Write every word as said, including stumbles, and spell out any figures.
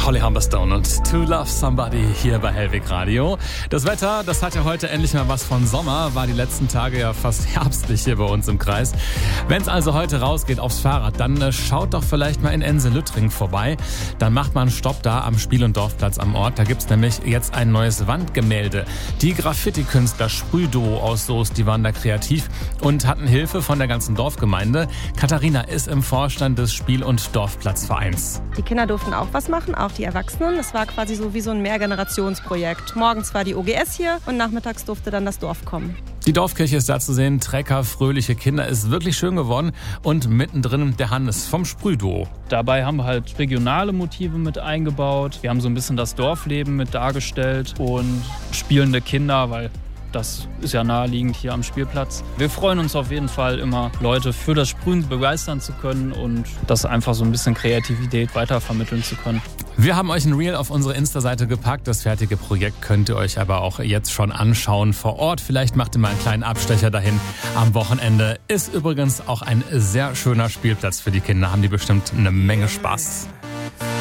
Holly Humberstone und To Love Somebody hier bei Hellweg Radio. Das Wetter, das hat ja heute endlich mal was von Sommer, war die letzten Tage ja fast herbstlich hier bei uns im Kreis. Wenn es also heute rausgeht aufs Fahrrad, dann äh, schaut doch vielleicht mal in Ense-Lüttring vorbei. Dann macht man einen Stopp da am Spiel- und Dorfplatz am Ort. Da gibt's nämlich jetzt ein neues Wandgemälde. Die Graffiti-Künstler Sprühduo aus Soest, die waren da kreativ und hatten Hilfe von der ganzen Dorfgemeinde. Katharina ist im Vorstand des Spiel- und Dorfplatzvereins. Die Kinder durften auch was machen, auch die Erwachsenen. Es war quasi so wie so ein Mehrgenerationsprojekt. Morgens war die O G S hier und nachmittags durfte dann das Dorf kommen. Die Dorfkirche ist da zu sehen, Trecker, fröhliche Kinder, ist wirklich schön geworden. Und mittendrin der Hannes vom Sprühduo. Dabei haben wir halt regionale Motive mit eingebaut. Wir haben so ein bisschen das Dorfleben mit dargestellt und spielende Kinder, weil das ist ja naheliegend hier am Spielplatz. Wir freuen uns auf jeden Fall immer, Leute für das Sprühen begeistern zu können und das einfach so ein bisschen Kreativität weitervermitteln zu können. Wir haben euch ein Reel auf unsere Insta-Seite gepackt. Das fertige Projekt könnt ihr euch aber auch jetzt schon anschauen vor Ort. Vielleicht macht ihr mal einen kleinen Abstecher dahin. Am Wochenende ist übrigens auch ein sehr schöner Spielplatz für die Kinder. Haben die bestimmt eine Menge Spaß.